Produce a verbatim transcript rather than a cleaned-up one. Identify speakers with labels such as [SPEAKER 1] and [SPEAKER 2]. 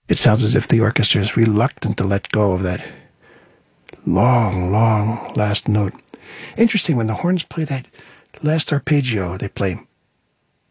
[SPEAKER 1] It sounds as if the orchestra is reluctant to let go of that long, long last note. Interesting, when the horns play that last arpeggio, they play